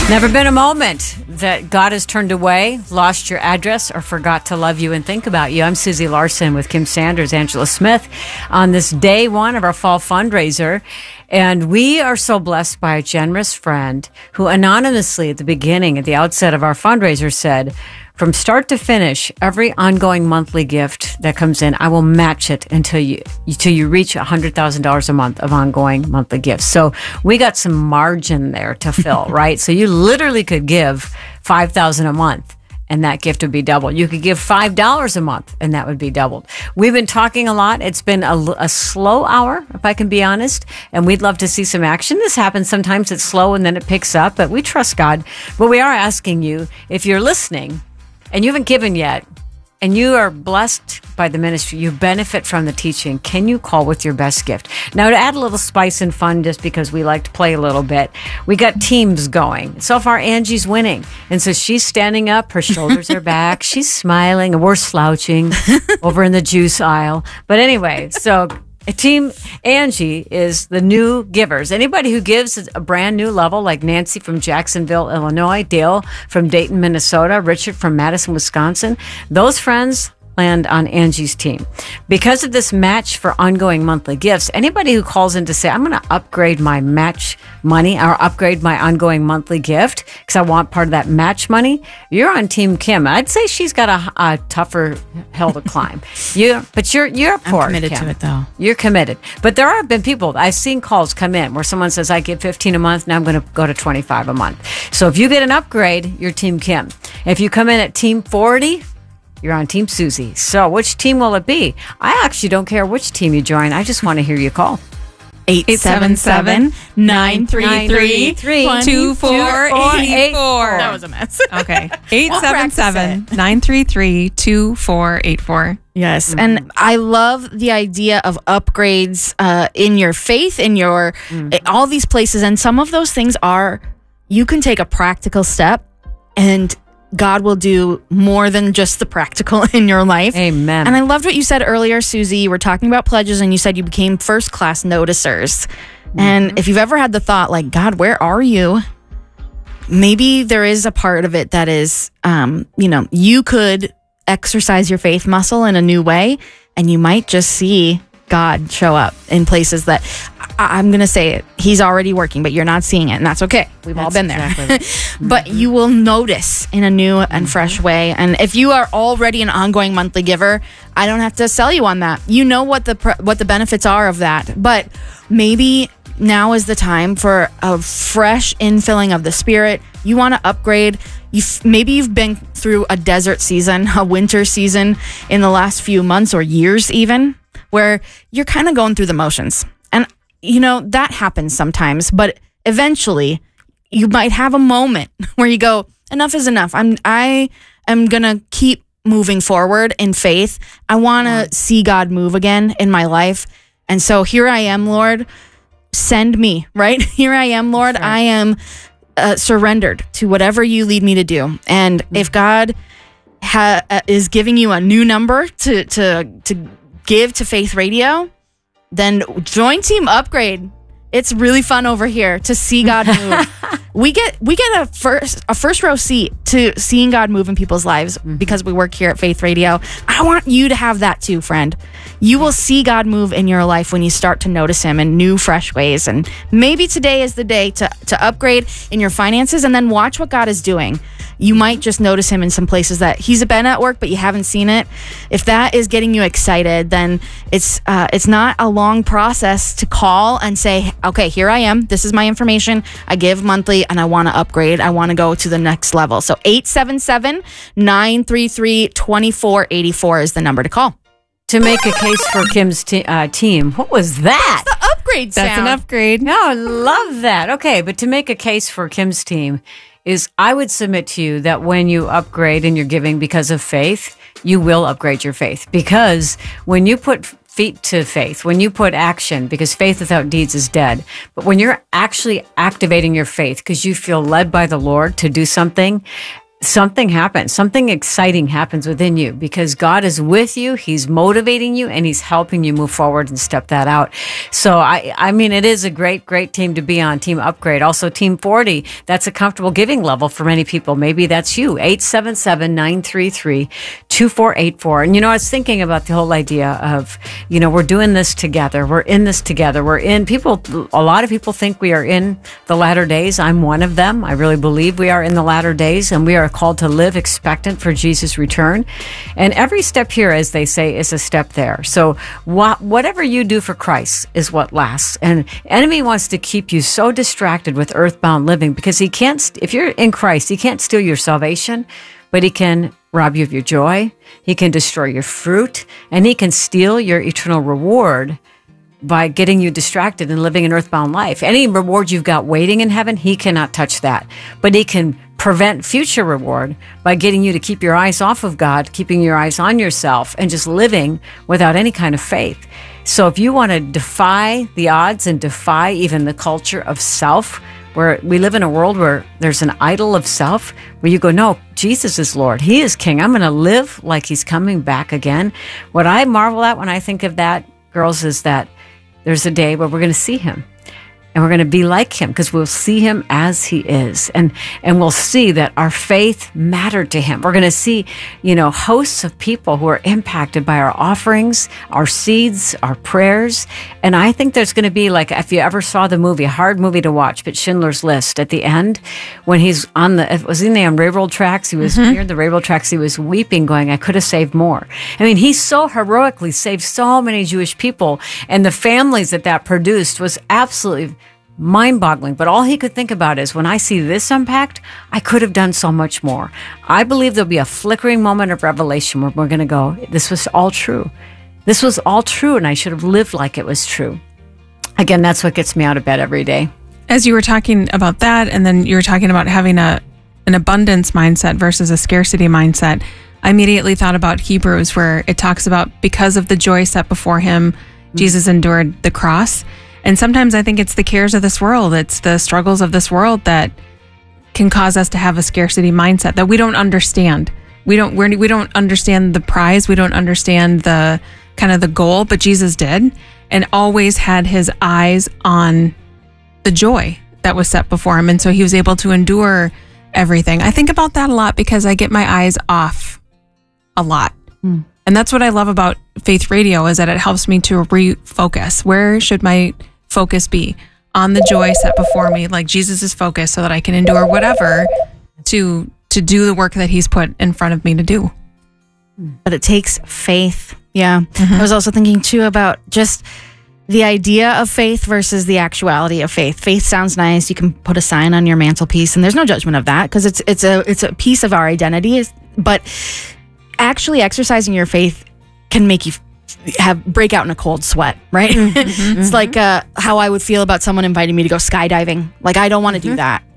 Never been a moment that God has turned away, lost your address, or forgot to love you and think about you. I'm Susie Larson with Kim Sanders, Angela Smith, on this day one of our fall fundraiser. And we are so blessed by a generous friend who anonymously at the outset of our fundraiser said, from start to finish, every ongoing monthly gift that comes in, I will match it until you reach $100,000 a month of ongoing monthly gifts. So we got some margin there to fill, right? So you literally could give $5,000 a month, and that gift would be doubled. You could give $5 a month, and that would be doubled. We've been talking a lot. It's been a slow hour, if I can be honest, and we'd love to see some action. This happens. Sometimes it's slow, and then it picks up, but we trust God. But we are asking you, if you're listening, and you haven't given yet, and you are blessed by the ministry, you benefit from the teaching, can you call with your best gift? Now, to add a little spice and fun, just because we like to play a little bit, we got teams going. So far, Angie's winning. And so she's standing up, her shoulders are back, she's smiling, and we're slouching over in the juice aisle. But anyway, so Team Angie is the new givers. Anybody who gives at a brand new level, like Nancy from Jacksonville, Illinois, Dale from Dayton, Minnesota, Richard from Madison, Wisconsin, those friends land on Angie's team. Because of this match for ongoing monthly gifts, anybody who calls in to say, I'm going to upgrade my match money or upgrade my ongoing monthly gift because I want part of that match money, you're on Team Kim. I'd say she's got a tougher hill to climb. But you're poor, I'm committed Kim. to it, though. You're committed. But there have been people, I've seen calls come in where someone says, I give 15 a month, now I'm going to go to 25 a month. So if you get an upgrade, you're Team Kim. If you come in at Team 40, you're on Team Susie. So which team will it be? I actually don't care which team you join. I just want to hear you call. 877-933-2484. That was a mess. Okay. 877-933-2484. Yes. And I love the idea of upgrades in your faith, in your all these places. And some of those things are, you can take a practical step and God will do more than just the practical in your life. Amen. And I loved what you said earlier, Susie. You were talking about pledges and you said you became first-class noticers. And if you've ever had the thought, like, God, where are you? Maybe there is a part of it that is, you could exercise your faith muscle in a new way, and you might just see God show up in places that I'm going to say it. He's already working, but you're not seeing it, and that's okay. We've all been there. Exactly. But you will notice in a new and fresh way. And if you are already an ongoing monthly giver, I don't have to sell you on that. You know what the benefits are of that. But maybe now is the time for a fresh infilling of the Spirit. You want to upgrade. Maybe you've been through a desert season, a winter season in the last few months or years even, where you're kind of going through the motions. And, that happens sometimes, but eventually you might have a moment where you go, enough is enough. I am going to keep moving forward in faith. I want to see God move again in my life. And so here I am, Lord, send me, right? Here I am, Lord. Right. I am surrendered to whatever you lead me to do. And if God is giving you a new number to give to Faith Radio, then join Team Upgrade. It's really fun over here to see God move. We get a first row seat to seeing God move in people's lives because we work here at Faith Radio. I want you to have that too, friend. You will see God move in your life when you start to notice him in new, fresh ways. And maybe today is the day to upgrade in your finances and then watch what God is doing. You might just notice him in some places that he's been at work, but you haven't seen it. If that is getting you excited, then it's not a long process to call and say, okay, here I am. This is my information. I give monthly and I want to upgrade. I want to go to the next level. So 877-933-2484 is the number to call. To make a case for Kim's team. What was that? That's the upgrade sound. That's an upgrade. No, I love that. Okay, but to make a case for Kim's team is I would submit to you that when you upgrade and you're giving because of faith, you will upgrade your faith. Because when you put feet to faith, when you put action, because faith without deeds is dead. But when you're actually activating your faith because you feel led by the Lord to do something, something happens. Something exciting happens within you because God is with you. He's motivating you and he's helping you move forward and step that out. So I mean, it is a great, great team to be on, Team Upgrade. Also Team 40, that's a comfortable giving level for many people. Maybe that's you. 877-933-2484. And I was thinking about the whole idea of, we're doing this together. We're in this together. A lot of people think we are in the latter days. I'm one of them. I really believe we are in the latter days, and we are called to live expectant for Jesus' return. And every step here, as they say, is a step there. So whatever you do for Christ is what lasts. And enemy wants to keep you so distracted with earthbound living because he can't, if you're in Christ, he can't steal your salvation, but he can rob you of your joy. He can destroy your fruit, and he can steal your eternal reward by getting you distracted and living an earthbound life. Any reward you've got waiting in heaven, he cannot touch that. But he can prevent future reward by getting you to keep your eyes off of God, keeping your eyes on yourself, and just living without any kind of faith. So if you want to defy the odds and defy even the culture of self, where we live in a world where there's an idol of self, where you go, no, Jesus is Lord. He is King. I'm going to live like he's coming back again. What I marvel at when I think of that, girls, is that there's a day where we're going to see him. And we're going to be like him because we'll see him as he is. And we'll see that our faith mattered to him. We're going to see, hosts of people who are impacted by our offerings, our seeds, our prayers. And I think there's going to be, like, if you ever saw the movie, a hard movie to watch, but Schindler's List, at the end, when he's on railroad tracks, he was near the railroad tracks, he was weeping, going, I could have saved more. I mean, he so heroically saved so many Jewish people, and the families that produced was absolutely mind-boggling. But all he could think about is, when I see this impact, I could have done so much more. I believe there'll be a flickering moment of revelation where we're going to go, this was all true. This was all true, and I should have lived like it was true. Again, that's what gets me out of bed every day. As you were talking about that, and then you were talking about having an abundance mindset versus a scarcity mindset, I immediately thought about Hebrews, where it talks about, because of the joy set before him, Jesus endured the cross. And sometimes I think it's the cares of this world, it's the struggles of this world that can cause us to have a scarcity mindset that we don't understand. We don't understand the prize. We don't understand the kind of the goal, but Jesus did, and always had his eyes on the joy that was set before him. And so he was able to endure everything. I think about that a lot because I get my eyes off a lot. And that's what I love about Faith Radio, is that it helps me to refocus. Where should my focus be? On the joy set before me, like Jesus' focus, so that I can endure whatever to do the work that he's put in front of me to do. But it takes faith. Yeah. I was also thinking too about just the idea of faith versus the actuality of faith. Faith sounds nice. You can put a sign on your mantelpiece, and there's no judgment of that because it's a piece of our identity. But actually exercising your faith can make you break out in a cold sweat, right? It's like how I would feel about someone inviting me to go skydiving. Like, I don't want to do that.